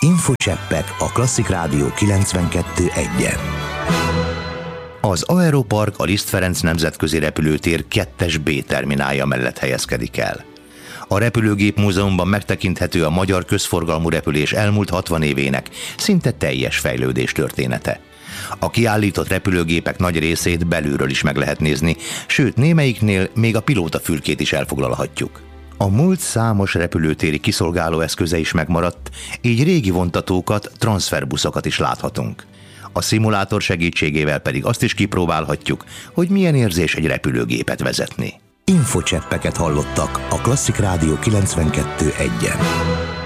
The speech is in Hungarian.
Infocseppek a Klasszik Rádió 92.1-en. Az Aeropark a Liszt Ferenc nemzetközi repülőtér 2-es B terminálja mellett helyezkedik el. A Repülőgép Múzeumban megtekinthető a magyar közforgalmú repülés elmúlt 60 évének szinte teljes fejlődés története. A kiállított repülőgépek nagy részét belülről is meg lehet nézni, sőt némelyiknél még a pilótafülkét is elfoglalhatjuk. A múlt számos repülőtéri kiszolgáló eszköze is megmaradt, így régi vontatókat, transferbuszokat is láthatunk. A szimulátor segítségével pedig azt is kipróbálhatjuk, hogy milyen érzés egy repülőgépet vezetni. Infocseppeket hallottak a Klasszik Rádió 92.1-en.